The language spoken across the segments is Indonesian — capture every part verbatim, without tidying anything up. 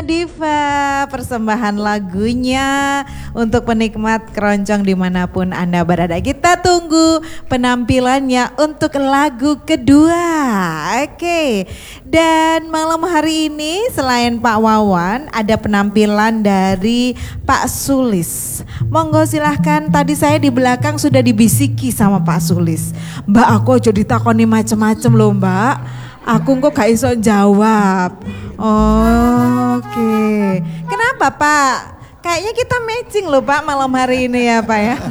Diva, persembahan lagunya untuk penikmat keroncong dimanapun Anda berada. Kita tunggu penampilannya untuk lagu kedua. Oke, dan malam hari ini selain Pak Wawan ada penampilan dari Pak Sulis. Monggo silahkan, tadi saya di belakang sudah dibisiki sama Pak Sulis. Mbak, aku aja ditakoni macem-macem loh Mbak. Aku kok gak iso jawab. Oh, oke. Okay. Kenapa Pak? Kayaknya kita matching loh Pak malam hari ini ya Pak ya.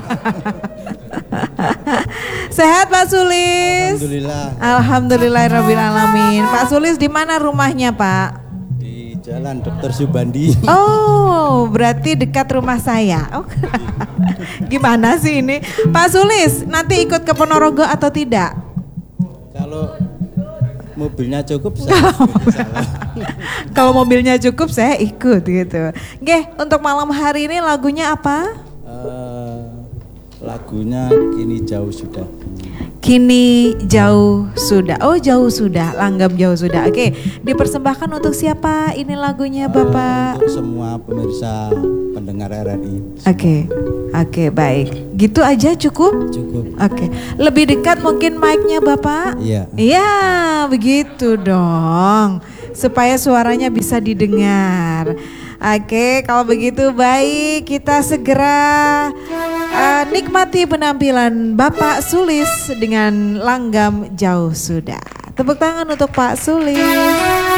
Sehat Pak Sulis? Alhamdulillah. Alhamdulillahirrabbilalamin. Pak Sulis di mana rumahnya Pak? Di Jalan Dokter Subandi. Oh, berarti dekat rumah saya. Oh. Gimana sih ini? Pak Sulis, nanti ikut ke Ponorogo atau tidak? Kalau mobilnya cukup saya kalau mobilnya cukup saya ikut gitu. Nggih, untuk malam hari ini lagunya apa? Uh, lagunya Kini Jauh Sudah. Kini Jauh Sudah. Oh, jauh sudah, langgam jauh sudah. Oke, dipersembahkan untuk siapa ini lagunya Bapak? Uh, untuk semua pemirsa pendengar R R I. Oke. Oke, baik. Gitu aja cukup? Cukup. Oke. Lebih dekat mungkin mic-nya Bapak? Iya. Iya, begitu dong. Supaya suaranya bisa didengar. Oke, kalau begitu baik, kita segera uh, nikmati penampilan Bapak Sulis dengan langgam jauh sudah. Tepuk tangan untuk Pak Sulis.